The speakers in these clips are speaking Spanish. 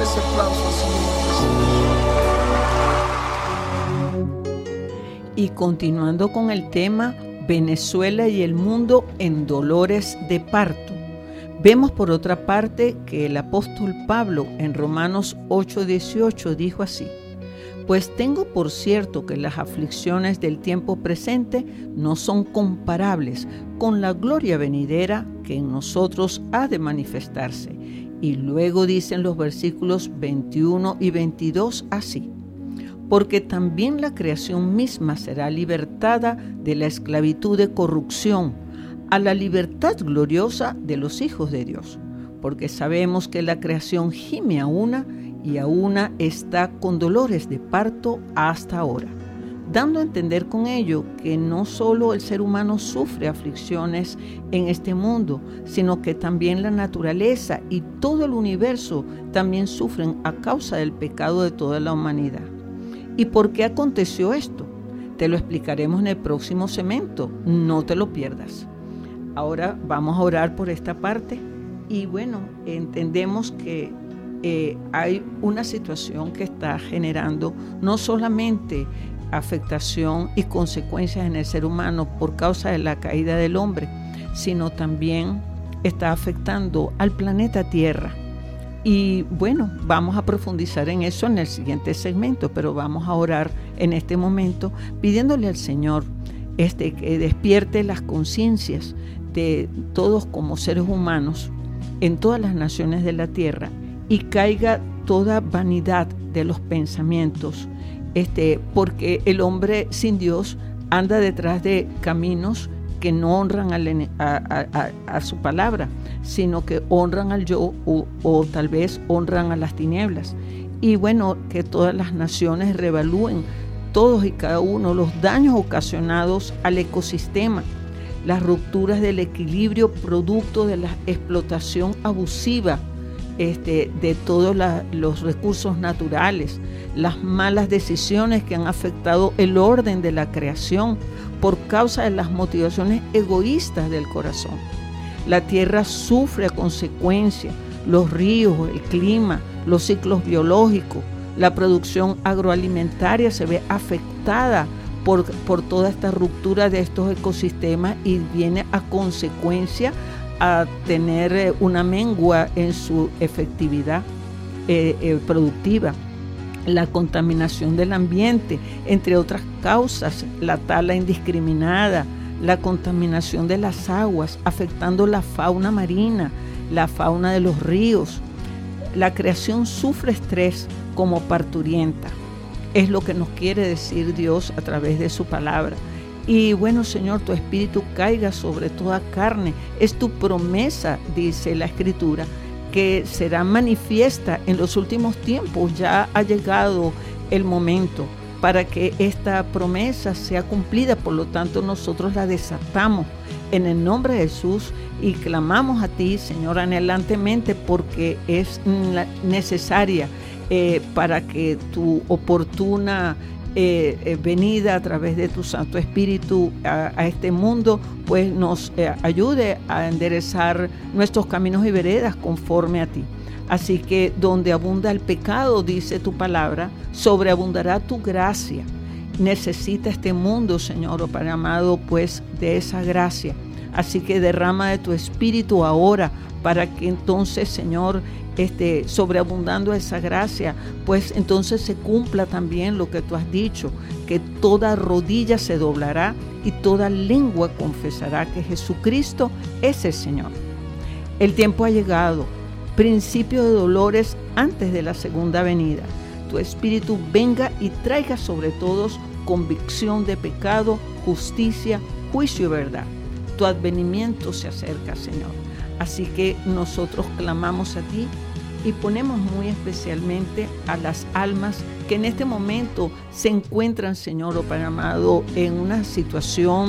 ese aplauso, Señor. Y continuando con el tema, Venezuela y el mundo en dolores de parto. Vemos por otra parte que el apóstol Pablo en Romanos 8:18 dijo así: pues tengo por cierto que las aflicciones del tiempo presente no son comparables con la gloria venidera que en nosotros ha de manifestarse. Y luego dicen los versículos 21 y 22 así: porque también la creación misma será libertada de la esclavitud de corrupción a la libertad gloriosa de los hijos de Dios. Porque sabemos que la creación gime a una y a una está con dolores de parto hasta ahora, dando a entender con ello que no solo el ser humano sufre aflicciones en este mundo, sino que también la naturaleza y todo el universo también sufren a causa del pecado de toda la humanidad. ¿Y por qué aconteció esto? Te lo explicaremos en el próximo segmento, no te lo pierdas. Ahora vamos a orar por esta parte y bueno, entendemos que hay una situación que está generando no solamente afectación y consecuencias en el ser humano por causa de la caída del hombre, sino también está afectando al planeta Tierra. Y bueno, vamos a profundizar en eso en el siguiente segmento, pero vamos a orar en este momento pidiéndole al Señor que despierte las conciencias de todos como seres humanos en todas las naciones de la tierra y caiga toda vanidad de los pensamientos, porque el hombre sin Dios anda detrás de caminos que no honran a su palabra, sino que honran al yo o tal vez honran a las tinieblas. Y bueno, que todas las naciones reevalúen todos y cada uno los daños ocasionados al ecosistema, las rupturas del equilibrio producto de la explotación abusiva de todos los recursos naturales, las malas decisiones que han afectado el orden de la creación por causa de las motivaciones egoístas del corazón. La tierra sufre a consecuencia, los ríos, el clima, los ciclos biológicos, la producción agroalimentaria se ve afectada por toda esta ruptura de estos ecosistemas y viene a consecuencia a tener una mengua en su efectividad productiva. La contaminación del ambiente, entre otras causas, la tala indiscriminada, la contaminación de las aguas, afectando la fauna marina, la fauna de los ríos. La creación sufre estrés como parturienta. Es lo que nos quiere decir Dios a través de su palabra. Y bueno, Señor, tu espíritu caiga sobre toda carne. Es tu promesa, dice la Escritura, que será manifiesta en los últimos tiempos. Ya ha llegado el momento para que esta promesa sea cumplida. Por lo tanto, nosotros la desatamos en el nombre de Jesús y clamamos a ti, Señor, anhelantemente, porque es necesaria para que tu oportuna venida a través de tu Santo Espíritu a este mundo, pues nos ayude a enderezar nuestros caminos y veredas conforme a ti. Así que donde abunda el pecado, dice tu palabra, sobreabundará tu gracia. Necesita este mundo, Señor, oh Padre amado, pues de esa gracia. Así que derrama de tu Espíritu ahora para que entonces, Señor, sobreabundando esa gracia, pues entonces se cumpla también lo que tú has dicho, que toda rodilla se doblará y toda lengua confesará que Jesucristo es el Señor. El tiempo ha llegado, principio de dolores antes de la segunda venida. Tu Espíritu venga y traiga sobre todos convicción de pecado, justicia, juicio y verdad. Tu advenimiento se acerca, Señor. Así que nosotros clamamos a ti y ponemos muy especialmente a las almas que en este momento se encuentran, Señor, oh Padre amado, en una situación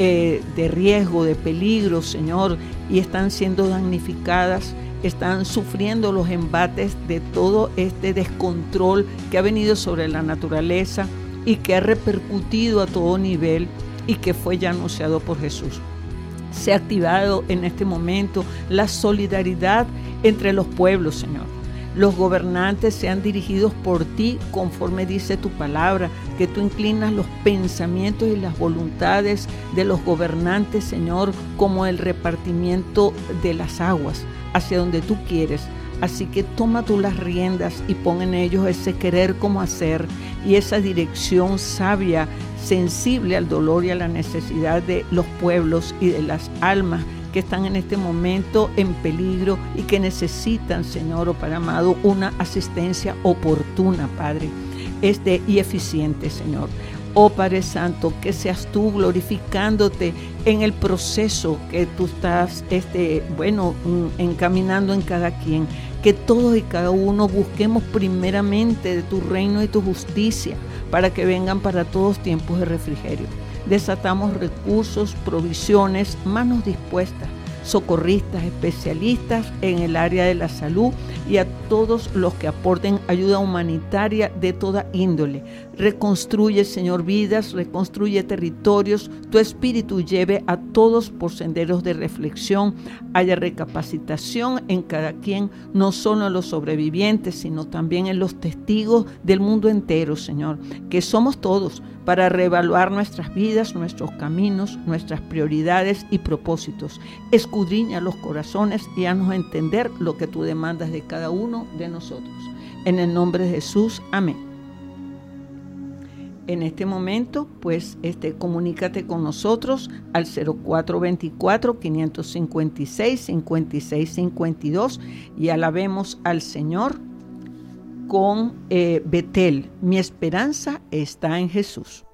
de riesgo, de peligro, Señor, y están siendo damnificadas, están sufriendo los embates de todo este descontrol que ha venido sobre la naturaleza y que ha repercutido a todo nivel y que fue ya anunciado por Jesús. Se ha activado en este momento la solidaridad entre los pueblos, Señor. los gobernantes sean dirigidos por ti conforme dice tu palabra, que tú inclinas los pensamientos y las voluntades de los gobernantes, Señor, como el repartimiento de las aguas, hacia donde tú quieres. Así que toma tú las riendas y pon en ellos ese querer como hacer y esa dirección sabia, sensible al dolor y a la necesidad de los pueblos y de las almas que están en este momento en peligro y que necesitan, Señor, oh Padre amado, una asistencia oportuna, Padre, y eficiente, Señor. Oh Padre Santo, que seas tú glorificándote en el proceso que tú estás encaminando en cada quien. Que todos y cada uno busquemos primeramente de tu reino y tu justicia para que vengan para todos tiempos de refrigerio. Desatamos recursos, provisiones, manos dispuestas, socorristas, especialistas en el área de la salud y a todos los que aporten ayuda humanitaria de toda índole. Reconstruye, Señor, vidas, reconstruye territorios. Tu espíritu lleve a todos por senderos de reflexión. Haya recapacitación en cada quien, no solo en los sobrevivientes, sino también en los testigos del mundo entero, Señor, que somos todos, para reevaluar nuestras vidas, nuestros caminos, nuestras prioridades y propósitos. Escudriña los corazones y haznos entender lo que tú demandas de cada uno de nosotros. En el nombre de Jesús, amén. En este momento, pues, comunícate con nosotros al 0424-556-5652 y alabemos al Señor con Betel. Mi esperanza está en Jesús.